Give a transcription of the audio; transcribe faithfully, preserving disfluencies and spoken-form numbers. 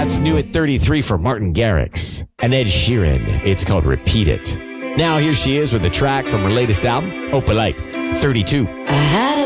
That's new at thirty-three for Martin Garrix. And Ed Sheeran. It's called Repeat It. Now here she is with a track from her latest album, Opalite, thirty-two. I had a